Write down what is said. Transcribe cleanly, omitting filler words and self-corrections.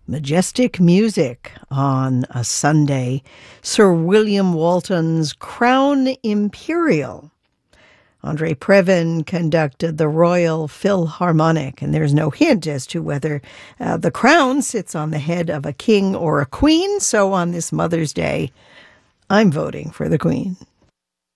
Majestic music on a Sunday. Sir William Walton's Crown Imperial. Andre Previn conducted the Royal Philharmonic, and there's no hint as to whether the crown sits on the head of a king or a queen. So on this Mother's Day, I'm voting for the Queen.